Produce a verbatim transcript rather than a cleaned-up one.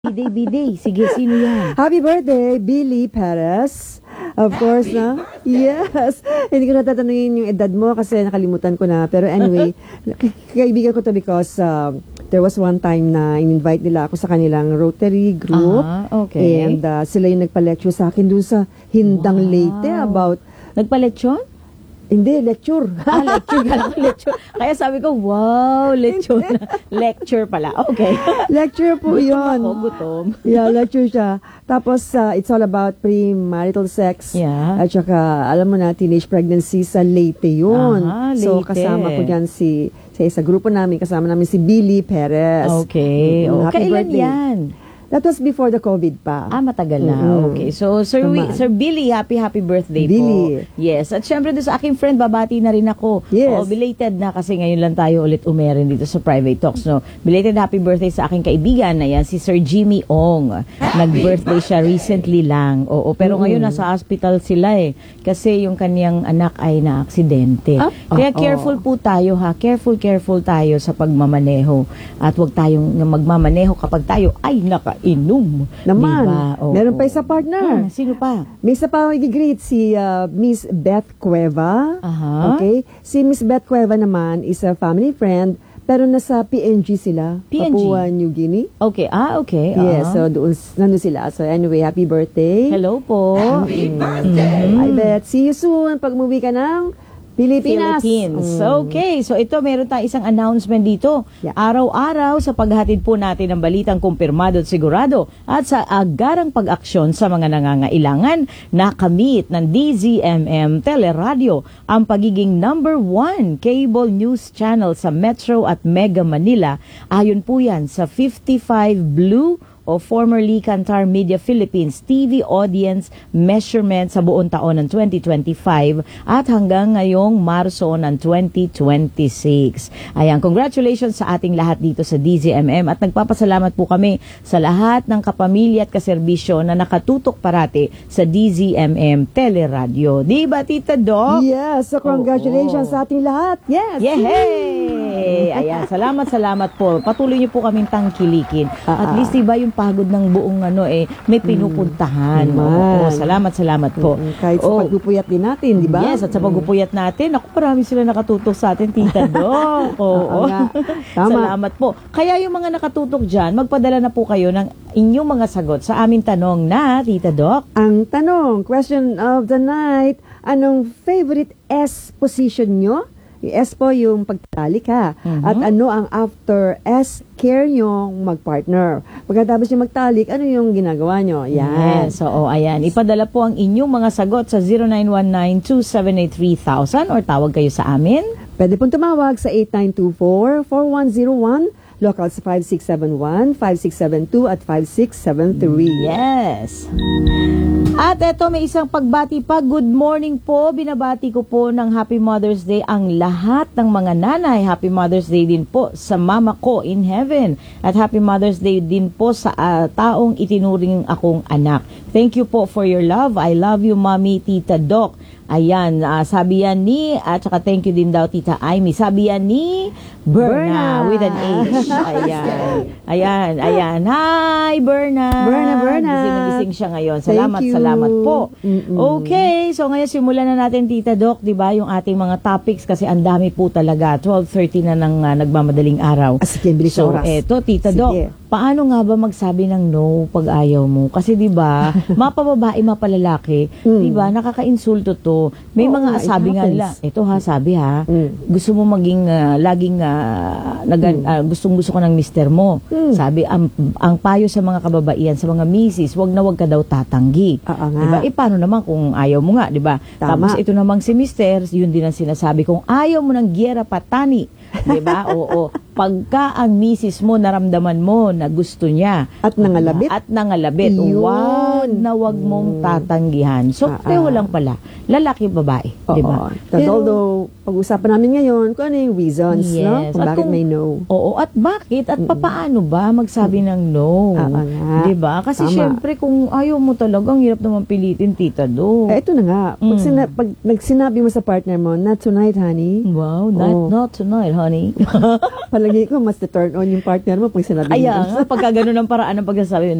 Biday, biday. Sige, sino yan? Happy birthday, Billy Perez. Of course, na. Yes. Hindi ko natatanungin yung edad mo kasi nakalimutan ko na. Pero anyway, kaibigan ko to because uh, there was one time na in-invite nila ako sa kanilang Rotary group. Ah, okay. And uh, sila yung nagpa-lecture sa akin dun sa Hindang Wow. Leyte about... Nagpa-lechon? Hindi, lecture. Ah, lecture ka lang, lecture. Kaya sabi ko, wow, lecture na. Lecture pala. Okay. Lecture po Gutom yun. ako, gutom. Yeah, lecture siya. Tapos, uh, it's all about premarital sex. Yeah. At saka, alam mo na, teenage pregnancy sa Leyte yun. Aha, So, Leyte. kasama ko dyan si, sa isa grupo namin, kasama namin si Billy Perez. Okay. Mm, Oh, happy kailan birthday. yan? That was before the COVID pa. Ah, matagal na. Mm-mm. Okay. So, Sir, Wi- Naman. Sir Billy, happy, happy birthday Billy. po. Yes. At syempre, doon sa aking friend, babati na rin ako. Yes. Oo, belated na kasi ngayon lang tayo ulit umerin dito sa Private Talks. No? Belated happy birthday sa aking kaibigan na yan, si Sir Jimmy Ong. Nag-birthday siya recently lang. Oo, pero Mm-mm. ngayon nasa hospital sila eh. Kasi yung kanyang anak ay na-aksidente. Ah, Kaya oo. careful po tayo ha. Careful, careful tayo sa pagmamaneho. At huwag tayong magmamaneho kapag tayo ay nakainom. Naman. Diba? Oo. Meron pa isa partner. Hmm, sino pa? May isa pa i-greet si uh, Miss Beth Cueva. Aha. Okay? Si Miss Beth Cueva naman is a family friend pero nasa P N G sila. P N G? Papua New Guinea. Okay. Ah, okay. Yes, Ah. so doon, nandun sila. So anyway, happy birthday. Hello po. Happy birthday. Hi Beth. See you soon pag umuwi ka ng Pilipinas. Philippines. Mm. Okay. So ito, meron tayong isang announcement dito. Yeah. Araw-araw sa paghatid po natin ng balitang kumpirmado at sigurado at sa agarang pag-aksyon sa mga nangangailangan, nakamit ng D Z M M Teleradio ang pagiging number one cable news channel sa Metro at Mega Manila. Ayon po yan sa fifty-five Blue o formerly Kantar Media Philippines T V audience measurement sa buong taon ng twenty twenty-five at hanggang ngayong Marso ng twenty twenty-six. Ayan, congratulations sa ating lahat dito sa D Z M M at nagpapasalamat po kami sa lahat ng kapamilya at kaserbisyo na nakatutok parati sa D Z M M Teleradio. Di ba, Tita Doc? Yes, so congratulations Oo. sa ating lahat. Yes. Yehey! Ayan, salamat, salamat po. Patuloy niyo po kaming tangkilikin. Ah, At ah. least diba yung pagod ng buong ano eh, may pinupuntahan. Naman. Oo, salamat, salamat po. Mm, kahit sa Oh, pagpupuyat din natin, di ba? Yes, at sa pagpupuyat natin, ako marami sila nakatutok sa atin, Tita Doc. Oo. Oo nga. Tama. Salamat po. Kaya yung mga nakatutok dyan, magpadala na po kayo ng inyong mga sagot sa aming tanong na, Tita Doc. Ang tanong, question of the night, anong favorite S position nyo? Yung S po yung pagtalik ha. Mhm. At ano ang after S care yung magpartner? Pagkatapos yung magtalik, ano yung ginagawa nyo? Yan. Yes, oo, ayan. Ipadala po ang inyong mga sagot sa zero nine one nine two seven eight three thousand or tawag kayo sa amin. Pwede pong tumawag sa eight nine two four, four one zero one, local sa five six seven one, five six seven two at five six seven three. Yes. At eto, may isang pagbati pa. Good morning po. Binabati ko po ng Happy Mother's Day ang lahat ng mga nanay. Happy Mother's Day din po sa mama ko in heaven. At Happy Mother's Day din po sa uh, taong itinuring akong anak. Thank you po for your love. I love you, Mommy, Tita Doc. Ayan, uh, sabi yan ni, at saka thank you din daw, Tita Amy. Sabi yan ni Berna, Berna. with an H. Ayan, ayan, ayan. Hi, Berna. Berna, Berna. Gising na gising siya ngayon. Salamat, Thank you. salamat po. Mm-mm. Okay, so ngayon simulan na natin, Tita Doc, di ba, yung ating mga topics kasi ang dami po talaga. twelve thirty na ng uh, nagmamadaling araw. Ah, sige, bilis So, oras. eto, Tita Sige. Doc, paano nga ba magsabi ng no pag ayaw mo? Kasi di ba, mapababae, mapalalaki, Mm. di ba, nakakainsulto to. May Oo mga nga, it sabi nga happens. nila, ito ha, sabi ha, Mm. gusto mo maging ah, laging ah, nagan, ah, gustong-gusto ko ng mister mo. Mm. Sabi, ang, ang payo sa mga kababaihan, sa mga misis, wag na wag ka daw tatanggi. Oo nga. Diba? E paano naman kung ayaw mo nga, di ba? Tama. Tapos ito namang si mister, yun din ang sinasabi, kung ayaw mo ng gyera patani, di ba? Oo. Pagka ang misis mo, naramdaman mo na gusto niya, At nangalabit. at nangalabit, Yun. wag na wag mong tatanggihan. So, Ah, ah. pareho lang pala. Lalaki, babae. Oo. Di ba? But although, pag-usapan namin ngayon kung ano yung reasons, no? Yes. Kung At bakit kung- may no. Oo, at bakit? At papaano ba magsabi ng no? Oo nga. Di ba? Kasi Tama. syempre, kung ayaw mo talagang hirap naman pilitin, Tita Do. Eh, ito na nga. Pag, Mm. sina- pag nagsinabi mo sa partner mo, not tonight, honey. Wow, not, Oo. not tonight, honey. Palagi Attorney ko, mas turn on yung partner mo pag sinabi Ayan mo. nga, pagka ganun ang paraan ng pagsasabi,